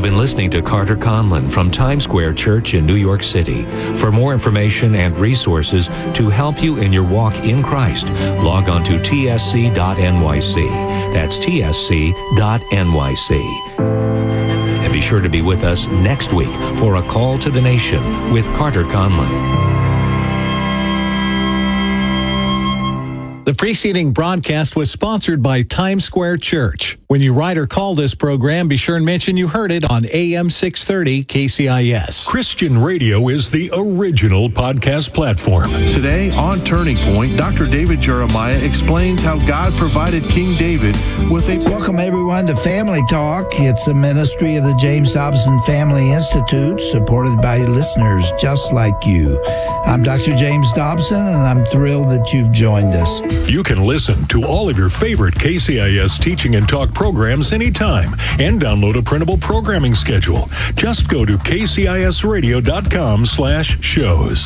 You've been listening to Carter Conlon from Times Square Church in New York City. For more information and resources to help you in your walk in Christ, log on to tsc.nyc. That's tsc.nyc. And be sure to be with us next week for A Call to the Nation with Carter Conlon. The preceding broadcast was sponsored by Times Square Church. When you write or call this program, be sure and mention you heard it on AM 630 KCIS. Christian radio is the original podcast platform. Today on Turning Point, Dr. David Jeremiah explains how God provided King David with a... Welcome everyone to Family Talk. It's a ministry of the James Dobson Family Institute, supported by listeners just like you. I'm Dr. James Dobson, and I'm thrilled that you've joined us. You can listen to all of your favorite KCIS teaching and talk programs anytime and download a printable programming schedule. Just go to kcisradio.com/shows.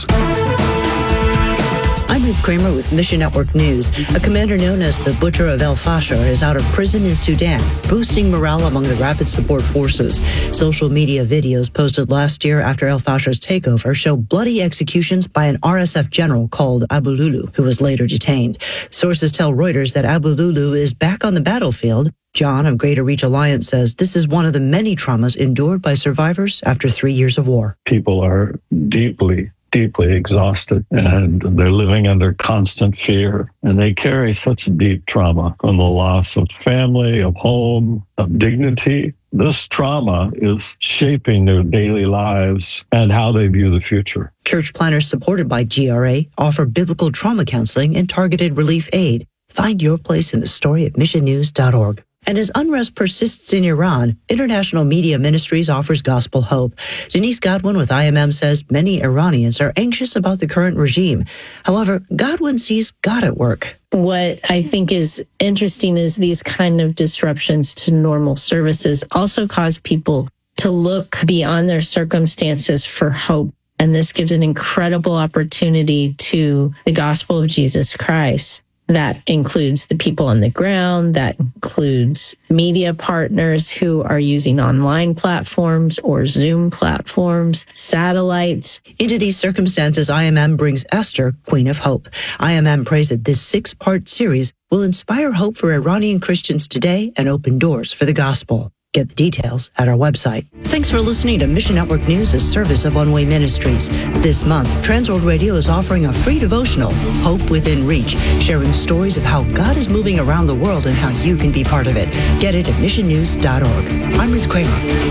I'm Ruth Kramer with Mission Network News. A commander known as the Butcher of El Fasher is out of prison in Sudan, boosting morale among the Rapid Support Forces. Social media videos posted last year after El Fasher's takeover show bloody executions by an RSF general called Abu Lulu, who was later detained. Sources tell Reuters that Abu Lulu is back on the battlefield. John of Greater Reach Alliance says this is one of the many traumas endured by survivors after 3 years of war. People are deeply exhausted, and they're living under constant fear, and they carry such deep trauma from the loss of family, of home, of dignity. This trauma is shaping their daily lives and how they view the future. Church planners supported by GRA offer biblical trauma counseling and targeted relief aid. Find your place in the story at missionnews.org. And as unrest persists in Iran, International Media Ministries offers gospel hope. Denise Godwin with IMM says many Iranians are anxious about the current regime. However, Godwin sees God at work. What I think is interesting is these kind of disruptions to normal services also cause people to look beyond their circumstances for hope. And this gives an incredible opportunity to the gospel of Jesus Christ. That includes the people on the ground, that includes media partners who are using online platforms or Zoom platforms, satellites. Into these circumstances, IMM brings Esther, Queen of Hope. IMM prays that this 6-part series will inspire hope for Iranian Christians today and open doors for the gospel. Get the details at our website. Thanks for listening to Mission Network News, a service of One Way Ministries. This month, Transworld Radio is offering a free devotional, Hope Within Reach, sharing stories of how God is moving around the world and how you can be part of it. Get it at missionnews.org. I'm Ruth Kramer.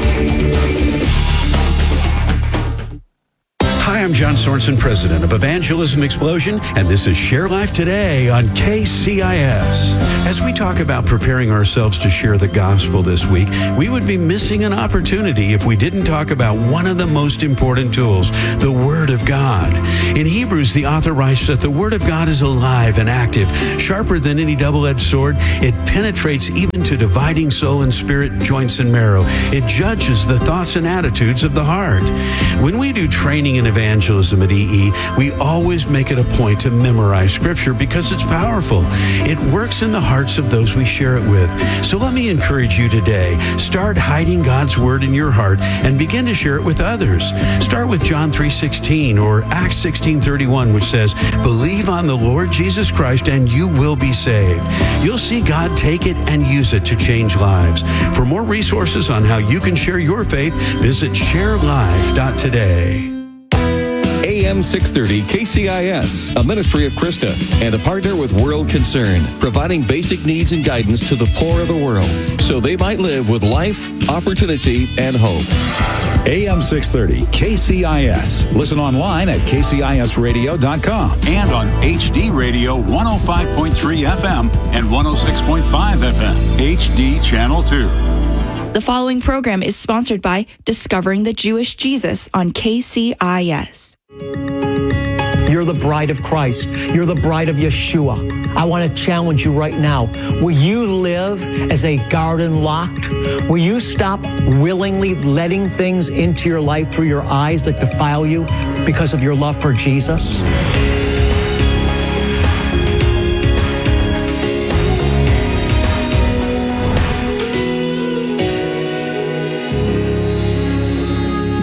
Hi, I'm John Sorensen, president of Evangelism Explosion, and this is Share Life Today on KCIS. As we talk about preparing ourselves to share the gospel this week, we would be missing an opportunity if we didn't talk about one of the most important tools, the Word of God. In Hebrews, the author writes that the Word of God is alive and active, sharper than any double-edged sword. It penetrates even to dividing soul and spirit, joints and marrow. It judges the thoughts and attitudes of the heart. When we do training in evangelism at EE, we always make it a point to memorize Scripture because it's powerful. It works in the hearts of those we share it with. So let me encourage you today. Start hiding God's Word in your heart and begin to share it with others. Start with John 3:16 or Acts 16:31, which says, "Believe on the Lord Jesus Christ and you will be saved." You'll see God take it and use it to change lives. For more resources on how you can share your faith, visit sharelife.today. AM 630 KCIS, a ministry of Krista, and a partner with World Concern, providing basic needs and guidance to the poor of the world, so they might live with life, opportunity, and hope. AM 630 KCIS. Listen online at kcisradio.com and on HD Radio 105.3 FM and 106.5 FM, HD Channel 2. The following program is sponsored by Discovering the Jewish Jesus on KCIS. You're the bride of Christ. You're the bride of Yeshua. I want to challenge you right now. Will you live as a garden locked? Will you stop willingly letting things into your life through your eyes that defile you because of your love for Jesus?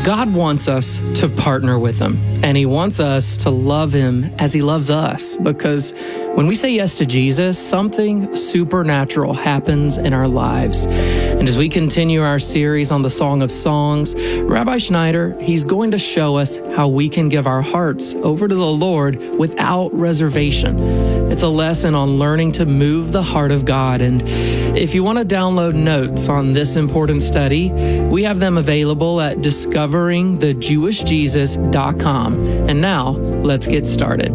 God wants us to partner with Him, and He wants us to love Him as He loves us, because when we say yes to Jesus, something supernatural happens in our lives. And as we continue our series on the Song of Songs, Rabbi Schneider, he's going to show us how we can give our hearts over to the Lord without reservation. It's a lesson on learning to move the heart of God. And if you want to download notes on this important study, we have them available at discoveringthejewishjesus.com. And now, let's get started.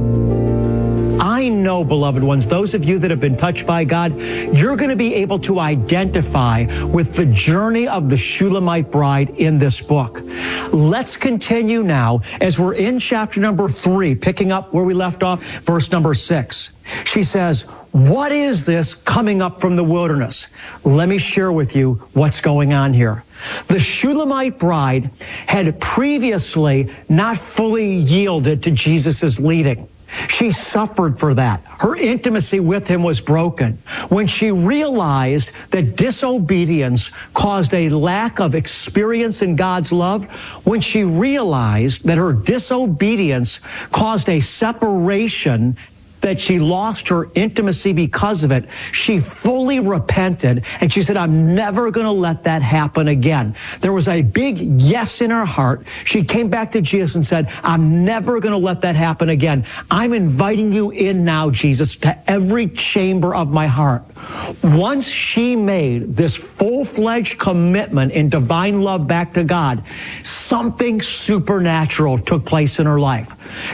I know, beloved ones, those of you that have been touched by God, you're going to be able to identify with the journey of the Shulamite bride in this book. Let's continue now as we're in chapter number 3, picking up where we left off, verse number 6. She says, "What is this coming up from the wilderness?" Let me share with you what's going on here. The Shulamite bride had previously not fully yielded to Jesus' leading. She suffered for that. Her intimacy with Him was broken. When she realized that disobedience caused a lack of experience in God's love, when she realized that her disobedience caused a separation, that she lost her intimacy because of it, she fully repented, and she said, I'm never going to let that happen again. There was a big yes in her heart. She came back to Jesus and said, I'm never going to let that happen again. I'm inviting you in now, Jesus, to every chamber of my heart. Once she made this full-fledged commitment in divine love back to God, something supernatural took place in her life.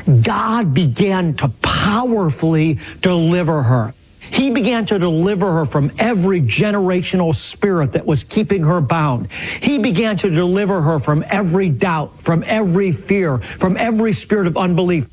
God began to powerfully deliver her. He began to deliver her from every generational spirit that was keeping her bound. He began to deliver her from every doubt, from every fear, from every spirit of unbelief.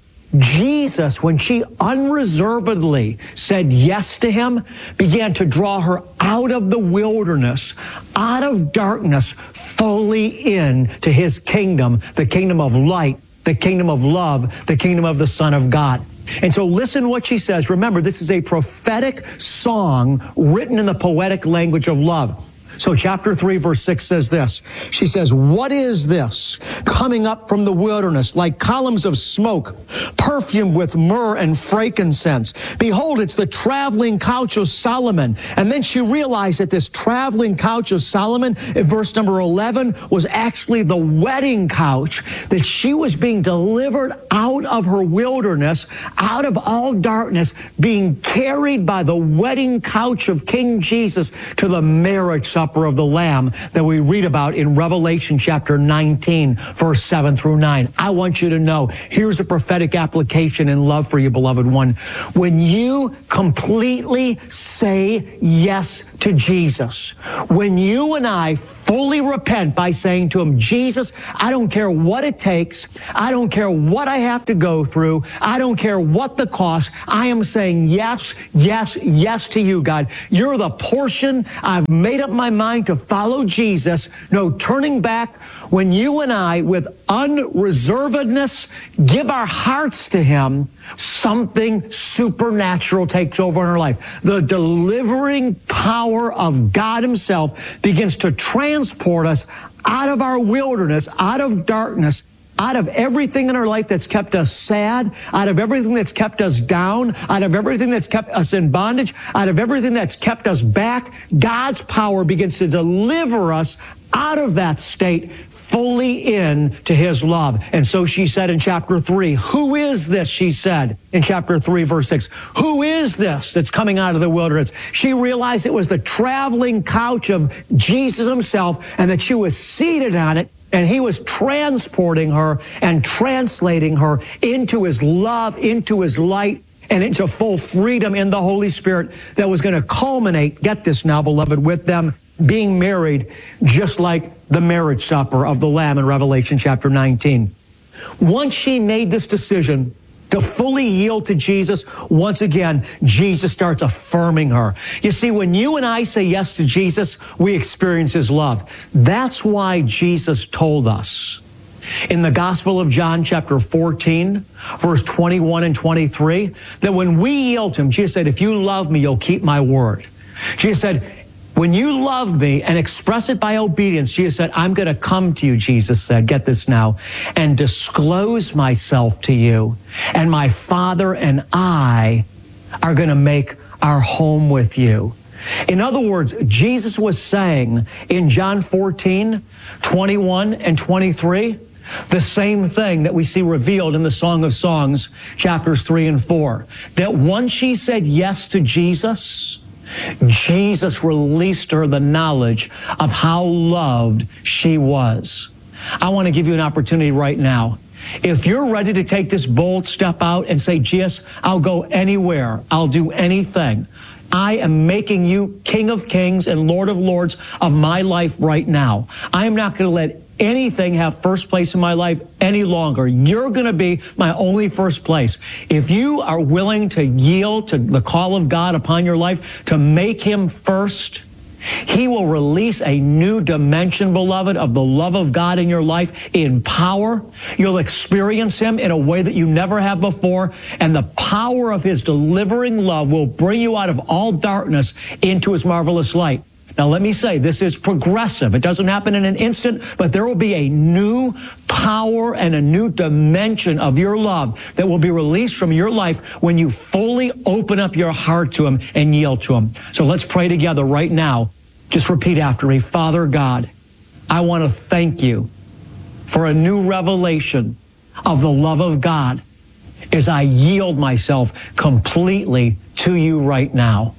Jesus, when she unreservedly said yes to Him, began to draw her out of the wilderness, out of darkness, fully into His kingdom, the kingdom of light, the kingdom of love, the kingdom of the Son of God. And so listen what she says. Remember, this is a prophetic song written in the poetic language of love. So chapter 3, verse 6 says this. She says, "What is this coming up from the wilderness like columns of smoke, perfumed with myrrh and frankincense? Behold, it's the traveling couch of Solomon." And then she realized that this traveling couch of Solomon, in verse number 11, was actually the wedding couch, that she was being delivered out of her wilderness, out of all darkness, being carried by the wedding couch of King Jesus to the marriage supper of the Lamb that we read about in Revelation chapter 19, verse 7 through 9. I want you to know, here's a prophetic application in love for you, beloved one. When you completely say yes to Jesus, when you and I fully repent by saying to Him, Jesus, I don't care what it takes. I don't care what I have to go through. I don't care what the cost. I am saying yes, yes, yes to you, God. You're the portion. I've made up my mind to follow Jesus. No turning back. When you and I, with unreservedness, give our hearts to Him, something supernatural takes over in our life. The delivering power of God Himself begins to transport us out of our wilderness, out of darkness, out of everything in our life that's kept us sad, out of everything that's kept us down, out of everything that's kept us in bondage, out of everything that's kept us back. God's power begins to deliver us out of that state, fully in to His love. And so she said in chapter 3, who is this, she said in chapter 3, verse 6, who is this that's coming out of the wilderness? She realized it was the traveling couch of Jesus Himself, and that she was seated on it, and He was transporting her and translating her into His love, into His light, and into full freedom in the Holy Spirit that was going to culminate, get this now, beloved, with them being married just like the marriage supper of the Lamb in Revelation chapter 19. Once she made this decision to fully yield to Jesus, once again, Jesus starts affirming her. You see, when you and I say yes to Jesus, we experience His love. That's why Jesus told us in the Gospel of John chapter 14, verse 21 and 23, that when we yield to Him, Jesus said, if you love me, you'll keep my word. Jesus said, When you love me and express it by obedience, Jesus said, I'm going to come to you, Jesus said, get this now, and disclose myself to you. And my Father and I are going to make our home with you. In other words, Jesus was saying in John 14, 21 and 23, the same thing that we see revealed in the Song of Songs, chapters 3 and 4, that once she said yes to Jesus, Jesus released her the knowledge of how loved she was. I want to give you an opportunity right now. If you're ready to take this bold step out and say, Jesus, I'll go anywhere, I'll do anything. I am making you King of Kings and Lord of Lords of my life right now. I am not going to let anything have first place in my life any longer. You're going to be my only first place. If you are willing to yield to the call of God upon your life, to make him first, he will release a new dimension, beloved, of the love of God in your life in power. You'll experience him in a way that you never have before, and the power of his delivering love will bring you out of all darkness into his marvelous light. Now, let me say, this is progressive. It doesn't happen in an instant, but there will be a new power and a new dimension of your love that will be released from your life when you fully open up your heart to him and yield to him. So let's pray together right now. Just repeat after me. Father God, I want to thank you for a new revelation of the love of God as I yield myself completely to you right now.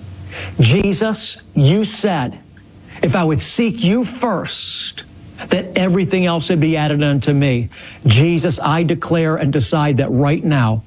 Jesus, you said, if I would seek you first, that everything else would be added unto me. Jesus, I declare and decide that right now,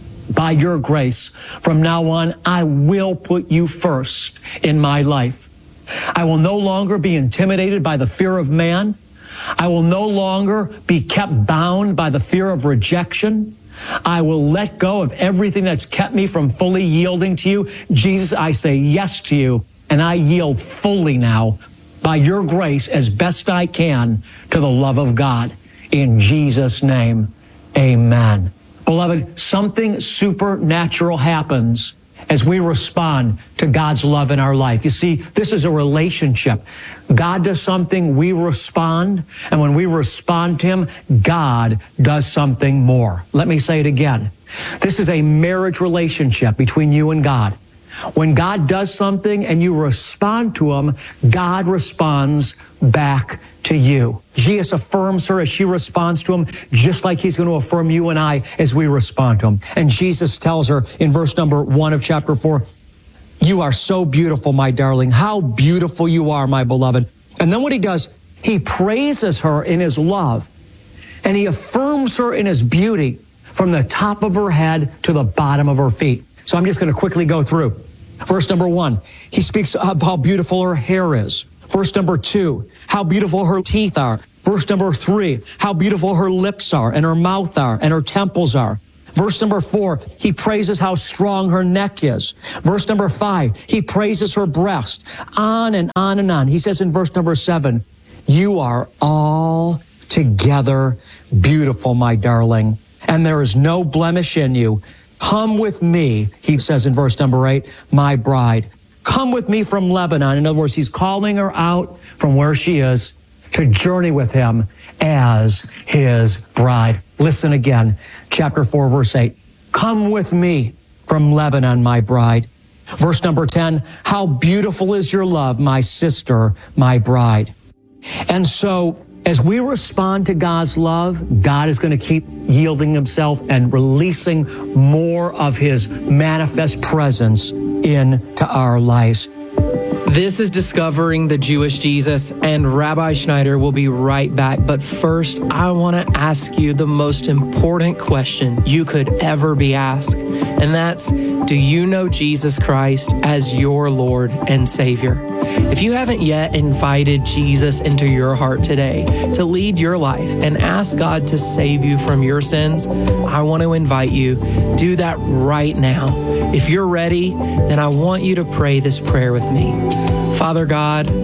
by your grace, from now on, I will put you first in my life. I will no longer be intimidated by the fear of man. I will no longer be kept bound by the fear of rejection. I will let go of everything that's kept me from fully yielding to you. Jesus, I say yes to you, and I yield fully now by your grace as best I can to the love of God. In Jesus' name, amen. Beloved, something supernatural happens as we respond to God's love in our life. You see, this is a relationship. God does something, we respond, and when we respond to him, God does something more. Let me say it again. This is a marriage relationship between you and God. When God does something and you respond to him, God responds back to you. Jesus affirms her as she responds to him, just like he's going to affirm you and I as we respond to him. And Jesus tells her in verse number 1 of chapter 4, you are so beautiful, my darling. How beautiful you are, my beloved. And then what he does, he praises her in his love, and he affirms her in his beauty from the top of her head to the bottom of her feet. So I'm just going to quickly go through. Verse number 1, he speaks of how beautiful her hair is. Verse number 2, how beautiful her teeth are. Verse number 3, how beautiful her lips are and her mouth are and her temples are. Verse number 4, he praises how strong her neck is. Verse number 5, he praises her breast. On and on and on. He says in verse number 7, you are all together beautiful, my darling, and there is no blemish in you. Come with me, he says in verse number 8, my bride. Come with me from Lebanon. In other words, he's calling her out from where she is to journey with him as his bride. Listen again, chapter 4, verse 8. Come with me from Lebanon, my bride. Verse number 10, how beautiful is your love, my sister, my bride. And so as we respond to God's love, God is going to keep yielding himself and releasing more of his manifest presence into our lives. This is Discovering the Jewish Jesus, and Rabbi Schneider will be right back. But first, I want to ask you the most important question you could ever be asked, and that's, do you know Jesus Christ as your Lord and Savior? If you haven't yet invited Jesus into your heart today to lead your life and ask God to save you from your sins, I want to invite you, do that right now. If you're ready, then I want you to pray this prayer with me. Father God,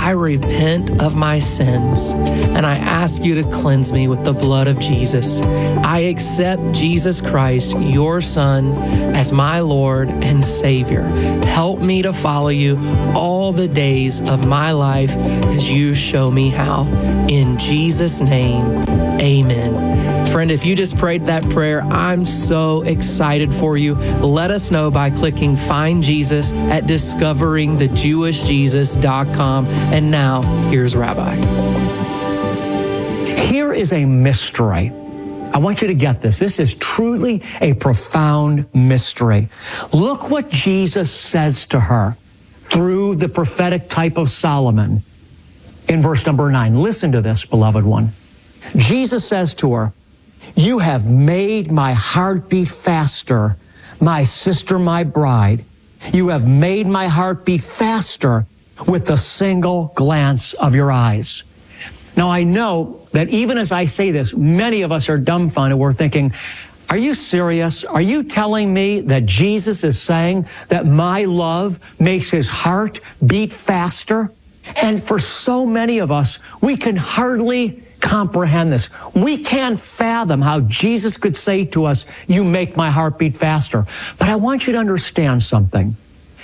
I repent of my sins, and I ask you to cleanse me with the blood of Jesus. I accept Jesus Christ, your Son, as my Lord and Savior. Help me to follow you all the days of my life as you show me how. In Jesus' name, amen. Friend, if you just prayed that prayer, I'm so excited for you. Let us know by clicking Find Jesus at discoveringthejewishjesus.com. And now, here's Rabbi. Here is a mystery. I want you to get this. This is truly a profound mystery. Look what Jesus says to her through the prophetic type of Solomon in verse number 9. Listen to this, beloved one. Jesus says to her, "You have made my heart beat faster, my sister, my bride. You have made my heart beat faster with the single glance of your eyes." Now, I know that even as I say this, many of us are dumbfounded. We're thinking, are you serious? Are you telling me that Jesus is saying that my love makes his heart beat faster? And for so many of us, we can hardly comprehend this. We can't fathom how Jesus could say to us, "You make my heart beat faster." But I want you to understand something.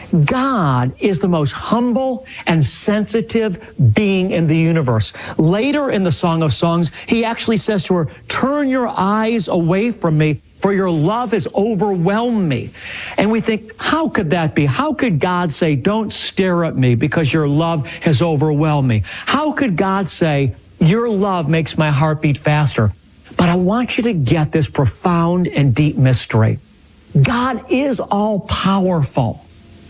God is the most humble and sensitive being in the universe. Later in the Song of Songs, he actually says to her, "Turn your eyes away from me, for your love has overwhelmed me." And we think, how could that be? How could God say, "Don't stare at me because your love has overwhelmed me"? How could God say, "Your love makes my heart beat faster"? But I want you to get this profound and deep mystery. God is all powerful,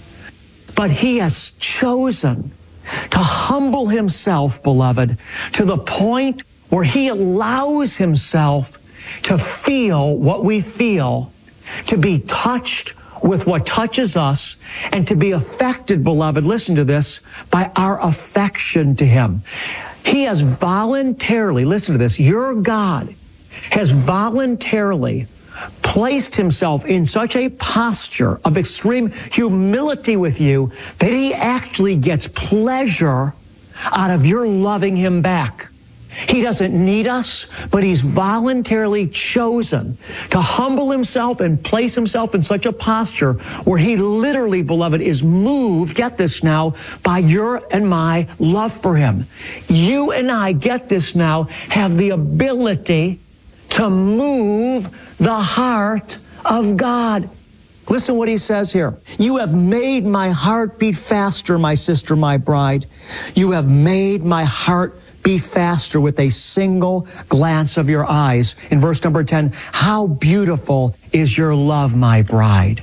but he has chosen to humble himself, beloved, to the point where he allows himself to feel what we feel, to be touched with what touches us, and to be affected, beloved, listen to this, by our affection to him. He has voluntarily, listen to this, your God has voluntarily placed himself in such a posture of extreme humility with you that he actually gets pleasure out of your loving him back. He doesn't need us, but he's voluntarily chosen to humble himself and place himself in such a posture where he literally, beloved, is moved, get this now, by your and my love for him. You and I, get this now, have the ability to move the heart of God. Listen what he says here. "You have made my heart beat faster, my sister, my bride. You have made my heart beat faster with a single glance of your eyes." In verse number 10, "How beautiful is your love, my bride."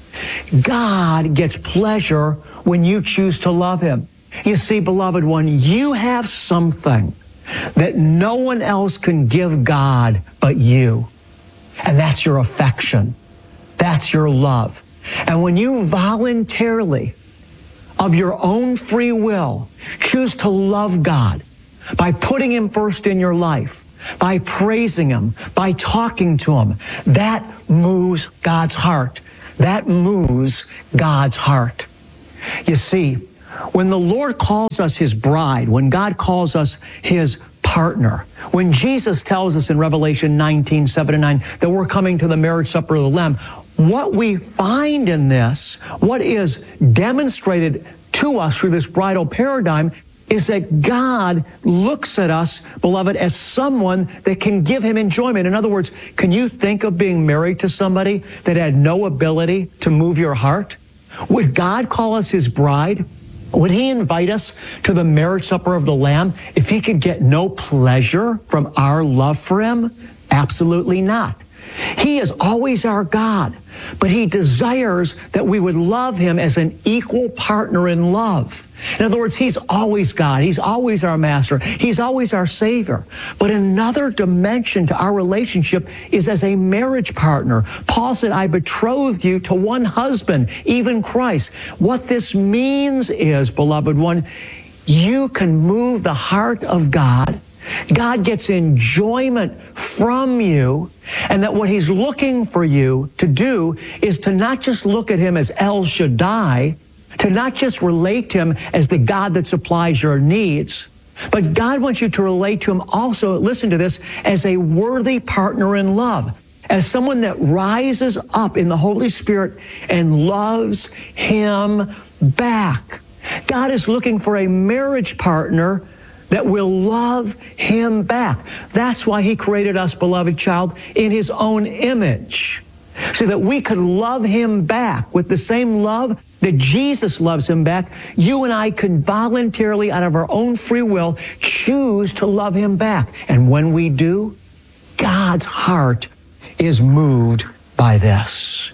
God gets pleasure when you choose to love him. You see, beloved one, you have something that no one else can give God but you. And that's your affection. That's your love. And when you voluntarily, of your own free will, choose to love God by putting him first in your life, by praising him, by talking to him, that moves God's heart. That moves God's heart. You see, when the Lord calls us his bride, when God calls us his partner, when Jesus tells us in Revelation 19, 7 and 9, that we're coming to the marriage supper of the Lamb, what we find in this, what is demonstrated to us through this bridal paradigm, is that God looks at us, beloved, as someone that can give him enjoyment. In other words, can you think of being married to somebody that had no ability to move your heart? Would God call us his bride? Would he invite us to the marriage supper of the Lamb if he could get no pleasure from our love for him? Absolutely not. He is always our God, but he desires that we would love him as an equal partner in love. In other words, he's always God. He's always our master. He's always our Savior. But another dimension to our relationship is as a marriage partner. Paul said, "I betrothed you to one husband, even Christ." What this means is, beloved one, you can move the heart of God. God gets enjoyment from you, and that what he's looking for you to do is to not just look at him as El Shaddai, to not just relate to him as the God that supplies your needs, but God wants you to relate to him also, listen to this, as a worthy partner in love, as someone that rises up in the Holy Spirit and loves him back. God is looking for a marriage partner that will love him back. That's why he created us, beloved child, in his own image, so that we could love him back with the same love that Jesus loves him back. You and I can voluntarily, out of our own free will, choose to love him back. And when we do, God's heart is moved by this.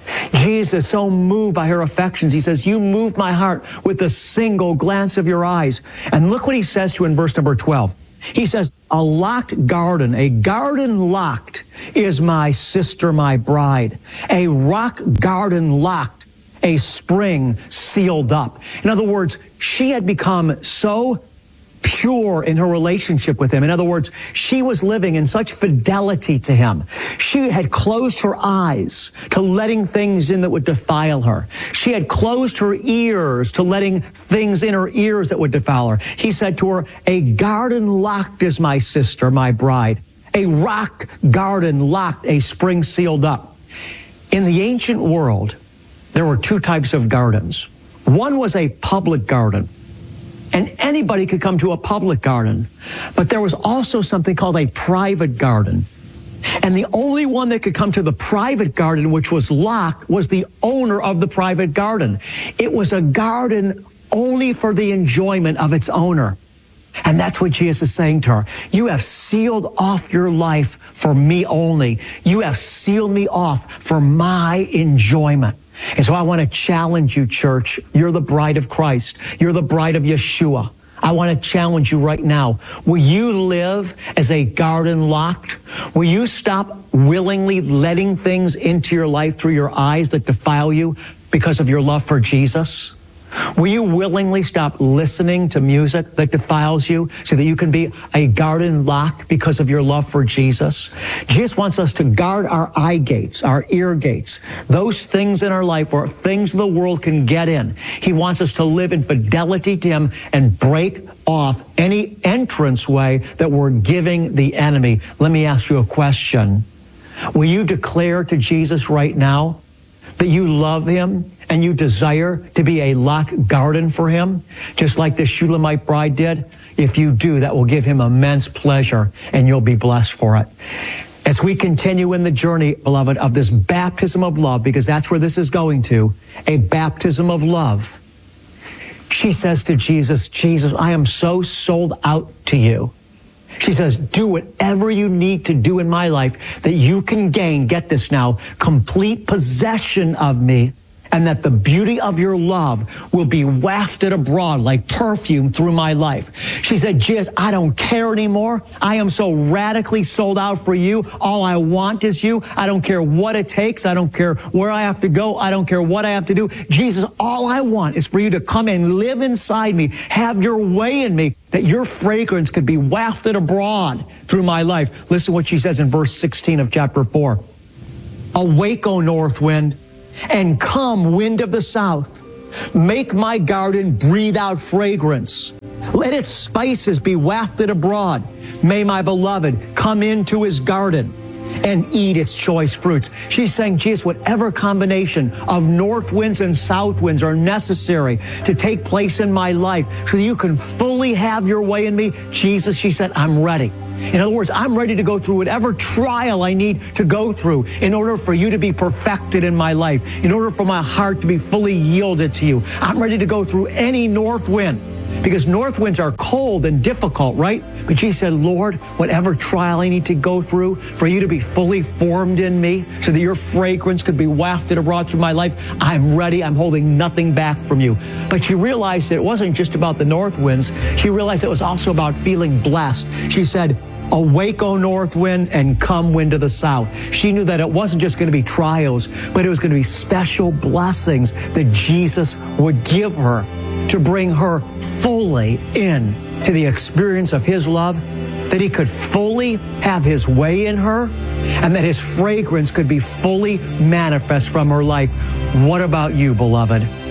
Jesus, so moved by her affections, he says, you moved my heart with a single glance of your eyes. And look what he says to her in verse number 12. He says, a locked garden, a garden locked is my sister, my bride. A rock garden locked, a spring sealed up. In other words, she had become so pure in her relationship with him. In other words, she was living in such fidelity to him. She had closed her eyes to letting things in that would defile her. She had closed her ears to letting things in her ears that would defile her. He said to her, a garden locked is my sister, my bride. A rock garden locked, a spring sealed up. In the ancient world, there were two types of gardens. One was a public garden, and anybody could come to a public garden. But there was also something called a private garden. And the only one that could come to the private garden, which was locked, was the owner of the private garden. It was a garden only for the enjoyment of its owner. And that's what Jesus is saying to her. You have sealed off your life for me only. You have sealed me off for my enjoyment. And so I want to challenge you, church. You're the bride of Christ. You're the bride of Yeshua. I want to challenge you right now. Will you live as a garden locked? Will you stop willingly letting things into your life through your eyes that defile you because of your love for Jesus? Will you willingly stop listening to music that defiles you so that you can be a garden locked because of your love for Jesus? Jesus wants us to guard our eye gates, our ear gates, those things in our life where things of the world can get in. He wants us to live in fidelity to him and break off any entranceway that we're giving the enemy. Let me ask you a question. Will you declare to Jesus right now that you love him and you desire to be a locked garden for him, just like this Shulamite bride did? If you do, that will give him immense pleasure, and you'll be blessed for it. As we continue in the journey, beloved, of this baptism of love, because that's where this is going to, a baptism of love, she says to Jesus, Jesus, I am so sold out to you. She says, do whatever you need to do in my life that you can gain, get this now, complete possession of me, and that the beauty of your love will be wafted abroad like perfume through my life. She said, Jesus, I don't care anymore. I am so radically sold out for you. All I want is you. I don't care what it takes. I don't care where I have to go. I don't care what I have to do. Jesus, all I want is for you to come and live inside me, have your way in me, that your fragrance could be wafted abroad through my life. Listen to what she says in verse 16 of chapter 4. Awake, O north wind, and come, wind of the south. Make my garden breathe out fragrance. Let its spices be wafted abroad. May my beloved come into his garden and eat its choice fruits. She's saying, Jesus, whatever combination of north winds and south winds are necessary to take place in my life so that you can fully have your way in me, Jesus, she said, I'm ready. In other words, I'm ready to go through whatever trial I need to go through in order for you to be perfected in my life, in order for my heart to be fully yielded to you. I'm ready to go through any north wind, because north winds are cold and difficult, right? But she said, Lord, whatever trial I need to go through for you to be fully formed in me so that your fragrance could be wafted abroad through my life, I'm ready. I'm holding nothing back from you. But she realized that it wasn't just about the north winds. She realized it was also about feeling blessed. She said, awake, O north wind, and come, wind of the south. She knew that it wasn't just going to be trials, but it was going to be special blessings that Jesus would give her to bring her fully in to the experience of his love, that he could fully have his way in her, and that his fragrance could be fully manifest from her life. What about you, beloved?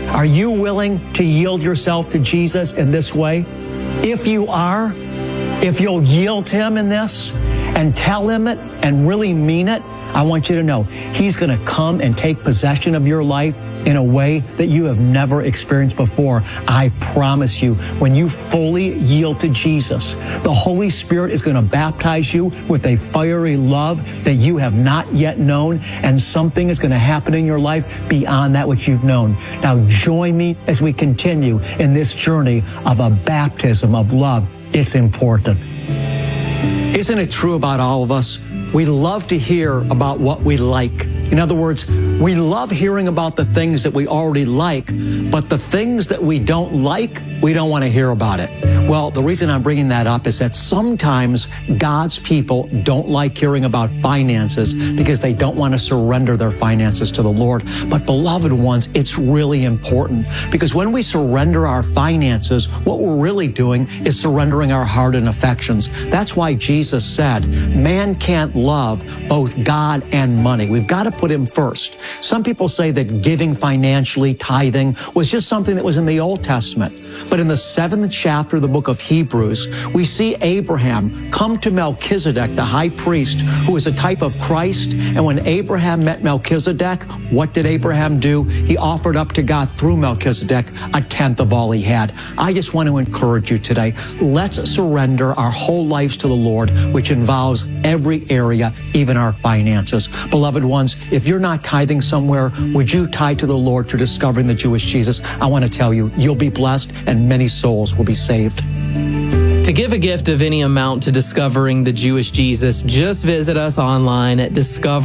Are you willing to yield yourself to Jesus in this way? If you are, if you'll yield to Him in this and tell Him it and really mean it, I want you to know He's going to come and take possession of your life in a way that you have never experienced before. I promise you, when you fully yield to Jesus, the Holy Spirit is going to baptize you with a fiery love that you have not yet known, and something is going to happen in your life beyond that which you've known. Now join me as we continue in this journey of a baptism of love. It's important. Isn't it true about all of us? We love to hear about what we like. In other words, we love hearing about the things that we already like, but the things that we don't like, we don't want to hear about it. Well, the reason I'm bringing that up is that sometimes God's people don't like hearing about finances because they don't want to surrender their finances to the Lord. But beloved ones, it's really important, because when we surrender our finances, what we're really doing is surrendering our heart and affections. That's why Jesus said, man can't love both God and money. We've got to put Him first. Some people say that giving financially, tithing, was just something that was in the Old Testament. But in the 7th chapter of the book of Hebrews, we see Abraham come to Melchizedek, the high priest, who is a type of Christ. And when Abraham met Melchizedek, what did Abraham do? He offered up to God through Melchizedek a tenth of all he had. I just want to encourage you today. Let's surrender our whole lives to the Lord, which involves every area, even our finances. Beloved ones, if you're not tithing somewhere, would you tithe to the Lord through discovering the Jewish Jesus? I want to tell you, you'll be blessed and many souls will be saved. To give a gift of any amount to Discovering the Jewish Jesus, just visit us online at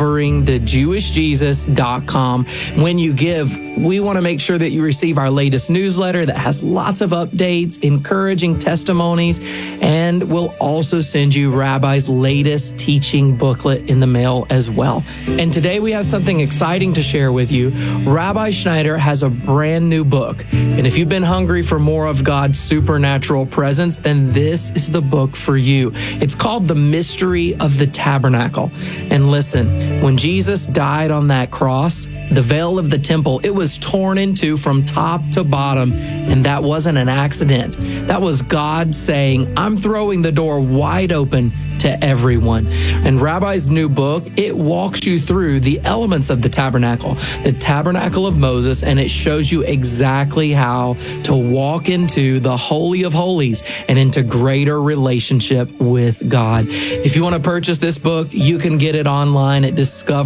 discoveringthejewishjesus.com. When you give, we want to make sure that you receive our latest newsletter that has lots of updates, encouraging testimonies, and we'll also send you Rabbi's latest teaching booklet in the mail as well. And today we have something exciting to share with you. Rabbi Schneider has a brand new book. And if you've been hungry for more of God's supernatural presence, then this is the book for you. It's called The Mystery of the Tabernacle. And listen, when Jesus died on that cross, the veil of the temple, it was torn in two from top to bottom, and that wasn't an accident. That was God saying, I'm throwing the door wide open to everyone. And Rabbi's new book, it walks you through the elements of the tabernacle of Moses, and it shows you exactly how to walk into the Holy of Holies and into greater relationship with God. If you want to purchase this book, you can get it online at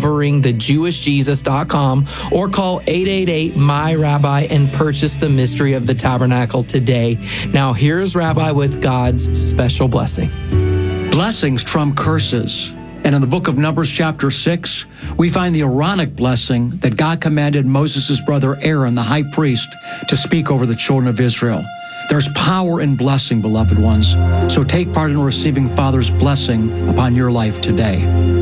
discoveringthejewishjesus.com or call 888-MY-RABBI and purchase The Mystery of the Tabernacle today. Now here's Rabbi with God's special blessing. Blessings trump curses. And in the book of Numbers chapter 6, we find the Aaronic blessing that God commanded Moses' brother Aaron, the high priest, to speak over the children of Israel. There's power in blessing, beloved ones. So take part in receiving Father's blessing upon your life today.